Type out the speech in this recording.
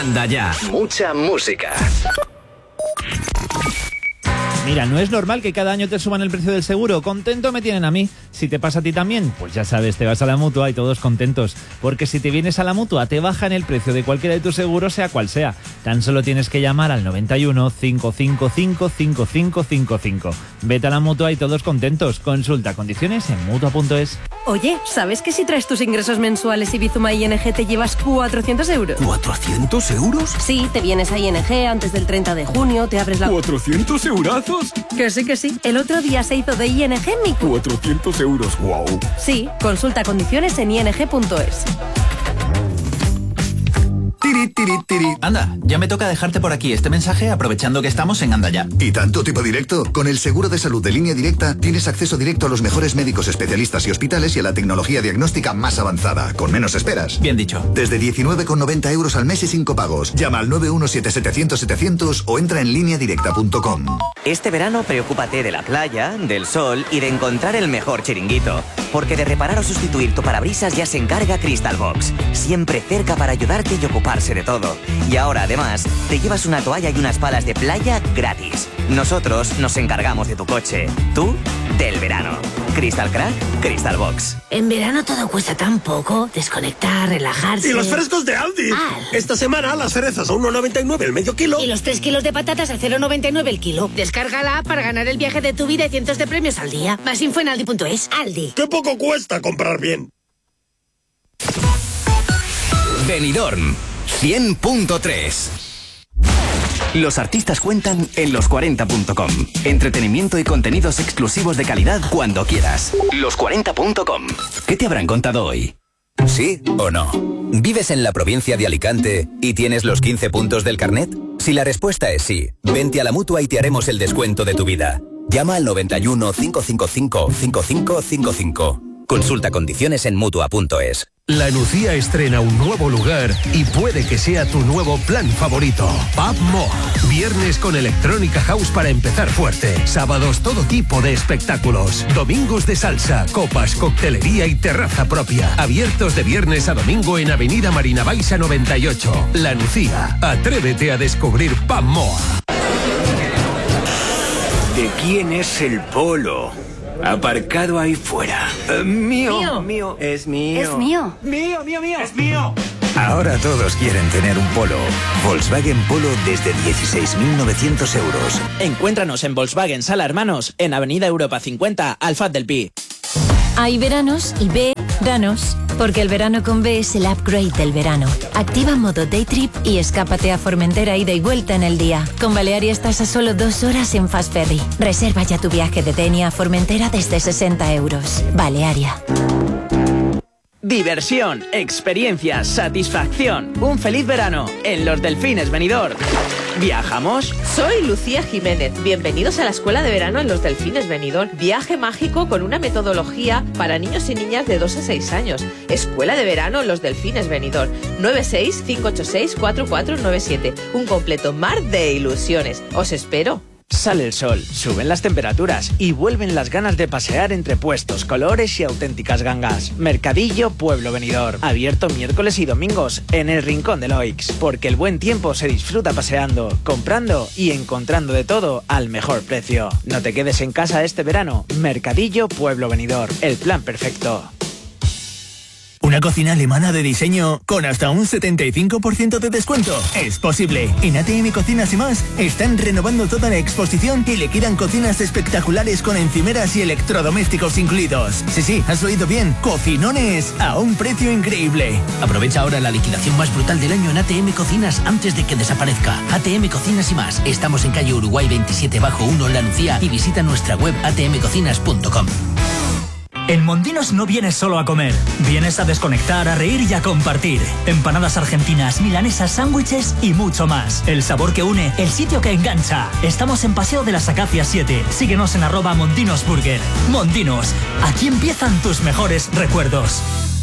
Anda Ya. Mucha música. Mira, no es normal que cada año te suban el precio del seguro. Contento me tienen a mí. Si te pasa a ti también, pues ya sabes, te vas a la Mutua y todos contentos. Porque si te vienes a la Mutua, te bajan el precio de cualquiera de tus seguros, sea cual sea. Tan solo tienes que llamar al 91 555 5555. Vete a la Mutua y todos contentos. Consulta condiciones en Mutua.es. Oye, ¿sabes que si traes tus ingresos mensuales y Bizuma ING te llevas 400 euros? ¿400 euros? Sí, te vienes a ING antes del 30 de junio, te abres la... ¿400 eurazos? Que sí. El otro día se hizo de ING mi... 400 euros, wow. Sí, consulta condiciones en ing.es. Anda, ya me toca dejarte por aquí este mensaje aprovechando que estamos en Anda Ya. ¿Y tanto tipo directo? Con el seguro de salud de Línea Directa tienes acceso directo a los mejores médicos especialistas y hospitales y a la tecnología diagnóstica más avanzada, con menos esperas. Bien dicho. Desde 19,90 euros al mes y sin copagos. Llama al 917-700-700 o entra en lineadirecta.com. Este verano preocúpate de la playa, del sol y de encontrar el mejor chiringuito. Porque de reparar o sustituir tu parabrisas ya se encarga Crystal Box. Siempre cerca para ayudarte y ocuparse de todo. Y ahora, además, te llevas una toalla y unas palas de playa gratis. Nosotros nos encargamos de tu coche. Tú, del verano. Crystal Crack, Crystal Box. En verano todo cuesta tan poco. Desconectar, relajarse... ¡Y los frescos de Aldi! Esta semana las cerezas a 1,99 el medio kilo. Y los 3 kilos de patatas a 0,99 el kilo. Descárgala para ganar el viaje de tu vida y cientos de premios al día. Más info en aldi.es. Aldi. ¡Qué poco cuesta comprar bien! Benidorm 100.3. Los artistas cuentan en los40.com. Entretenimiento y contenidos exclusivos de calidad cuando quieras. Los40.com. ¿Qué te habrán contado hoy? ¿Sí o no? ¿Vives en la provincia de Alicante y tienes los 15 puntos del carnet? Si la respuesta es sí, vente a la Mutua y te haremos el descuento de tu vida. Llama al 91 555 5555. Consulta condiciones en Mutua.es. La Nucía estrena un nuevo lugar y puede que sea tu nuevo plan favorito. Pub Moa. Viernes con Electrónica House para empezar fuerte. Sábados todo tipo de espectáculos. Domingos de salsa, copas, coctelería y terraza propia. Abiertos de viernes a domingo en Avenida Marina Baixa 98. La Nucía. Atrévete a descubrir Pub Moa. ¿De quién es el polo? Aparcado ahí fuera. Mío. Es mío. Es mío. Mío. Es mío. Ahora todos quieren tener un Polo. Volkswagen Polo desde 16.900 euros. Encuéntranos en Volkswagen Sala Hermanos, en Avenida Europa 50, Alfaz del Pi. Hay veranos y veranos, porque el verano con B es el upgrade del verano. Activa modo Day Trip y escápate a Formentera ida y vuelta en el día. Con Balearia estás a solo 2 horas en Fast Ferry. Reserva ya tu viaje de Denia a Formentera desde 60 euros. Balearia. Diversión, experiencias, satisfacción. Un feliz verano en Los Delfines Benidorm. ¿Viajamos? Soy Lucía Jiménez. Bienvenidos a la Escuela de Verano en Los Delfines Benidorm. Viaje mágico con una metodología para niños y niñas de 2 a 6 años. Escuela de Verano en Los Delfines Benidorm. 965864497. Un completo mar de ilusiones. Os espero. Sale el sol, suben las temperaturas y vuelven las ganas de pasear entre puestos, colores y auténticas gangas. Mercadillo Pueblo Benidorm, abierto miércoles y domingos en el Rincón de Loix, porque el buen tiempo se disfruta paseando, comprando y encontrando de todo al mejor precio. No te quedes en casa este verano. Mercadillo Pueblo Benidorm, el plan perfecto. Una cocina alemana de diseño con hasta un 75% de descuento. Es posible. En ATM Cocinas y Más están renovando toda la exposición y le quedan cocinas espectaculares con encimeras y electrodomésticos incluidos. Sí, has oído bien. Cocinones a un precio increíble. Aprovecha ahora la liquidación más brutal del año en ATM Cocinas antes de que desaparezca. ATM Cocinas y Más. Estamos en calle Uruguay 27-1 La Nucía y visita nuestra web atmcocinas.com. En Mondinos no vienes solo a comer, vienes a desconectar, a reír y a compartir. Empanadas argentinas, milanesas, sándwiches y mucho más. El sabor que une, el sitio que engancha. Estamos en Paseo de las Acacias 7. Síguenos en @Mondinosburger. Mondinos, aquí empiezan tus mejores recuerdos.